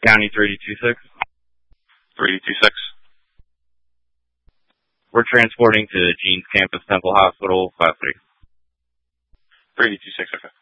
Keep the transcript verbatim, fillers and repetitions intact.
County three two six. three two six. We're transporting to Jeans Campus Temple Hospital, class three. three two six, okay.